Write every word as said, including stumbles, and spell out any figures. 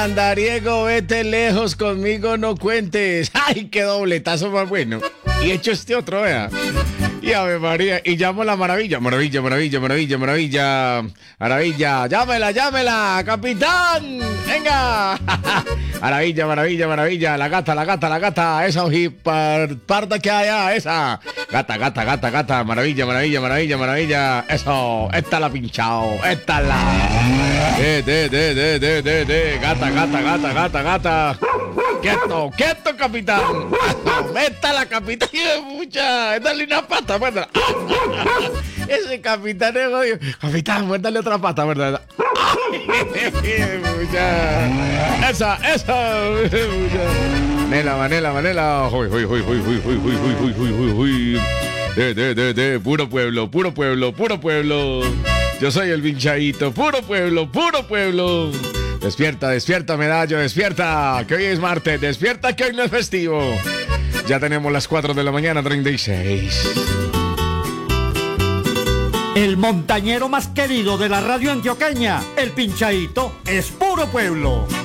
Andariego, vete lejos, conmigo no cuentes. ¡Ay, qué dobletazo más bueno! Y hecho este otro, vea. Y Ave María, y llamo la maravilla, maravilla, maravilla, maravilla, maravilla, maravilla, llámela, llámela, capitán, venga. Maravilla, maravilla, maravilla, la gata, la gata, la gata, esa ojiparda que hay allá, esa. Gata, gata, gata, gata, maravilla, maravilla, maravilla, maravilla, eso, esta la pinchao, esta la. De, de, de, de, de, de, de, gata, gata, gata, gata, gata. Quieto, quieto, capitán. Meta la capitán. Mucha, dale una pata, muérdala. Ese capitán es odio. Capitán, muérdale otra pata, muérdala. Mucha. Esa, esa. Mucha. Manela, manela, manela. Uy, uy, uy, uy, uy, uy, uy, uy, uy, uy, uy. De, de, de, de, puro pueblo, puro pueblo, puro pueblo. Yo soy el pinchadito, puro pueblo, puro pueblo. Despierta, despierta, medallo, despierta, que hoy es martes, despierta que hoy no es festivo. Ya tenemos las cuatro de la mañana, treinta y seis. El montañero más querido de la radio antioqueña, el pinchadito, es puro pueblo.